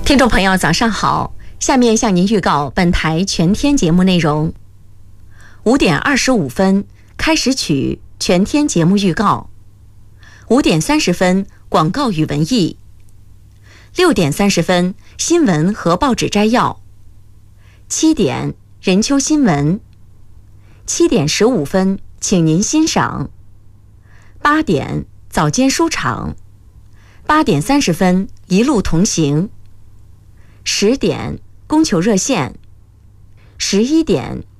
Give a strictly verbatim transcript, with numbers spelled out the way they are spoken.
听众朋友，早上好！下面向您预告本台全天节目内容。五点二十五分开始曲全天节目预告。五点三十分广告与文艺。六点三十分新闻和报纸摘要。七点任秋新闻。七点十五分请您欣赏。八点早间书场。八点三十分一路同行。十点供求热线。十一点